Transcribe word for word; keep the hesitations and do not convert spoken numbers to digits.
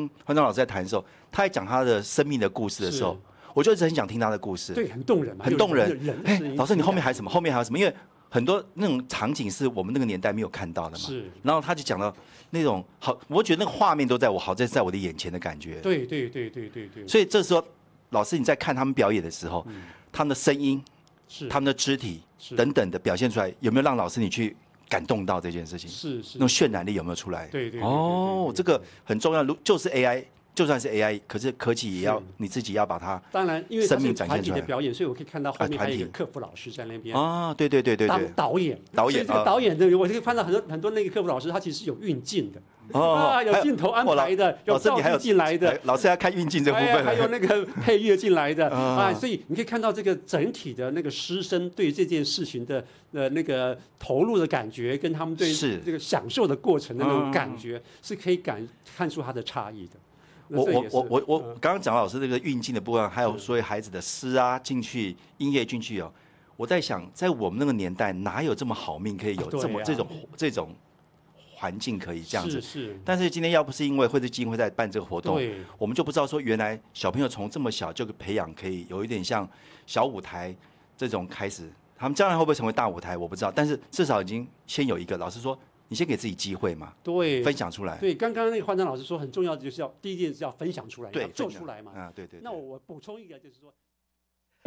跟焕章老师在谈的时候，他在讲他的生命的故事的时候，我就一直很想听他的故事。 对，很动人嘛， 很动人。哎，老师，你后面还有什么？后面还有什么？因为很多那种场景是我们那个年代没有看到的嘛。 是。 然后他就讲到那种好，我觉得那个画面都在我好在在我的眼前的感觉。 对对对对对对。 所以这时候，老师你在看他们表演的时候，嗯、他们的声音、 是他们的肢体等等的表现出来，有没有让老师你去感动到这件事情？ 是是。 那种渲染力有没有出来？ 对对。 哦，这个很重要。如就是 A I。就算是 A I， 可是科技也要你自己要把它当然，因为生命展现出来。 的表演，所以我可以看到后面还有一个客服老师在那边啊，对对对对对， 当导演， 导演这个导演的，我可以看到很多很多那个客服老师，他其实有运镜的。 哦， 啊，有镜头安排的，有道具进来的， 老师要看运镜这部分， 还有那个配乐进来的啊，所以你可以看到这个整体的那个师生对这件事情的呃那个投入的感觉，跟他们对这个享受的过程的那种感觉，是可以感看出它的差异的。 我我我我我刚刚讲老师这个运镜的部分，还有所有孩子的诗啊进去，音乐进去哦，我在想，在我们那个年代，哪有这么好命可以有这么、啊、这种这种环境可以这样子？ 是是。 但是今天要不是因为惠智基金会在办这个活动，我们就不知道说原来小朋友从这么小就培养，可以有一点像小舞台这种开始。他们将来会不会成为大舞台，我不知道，但是至少已经先有一个老师说。你先给自己机会嘛， 对， 分享出来。 对，刚刚那个焕章老师说，很重要的就是要第一件是要分享出来， 对， 要做出来嘛。 啊，对 对, 對。 那我补充一个，就是说。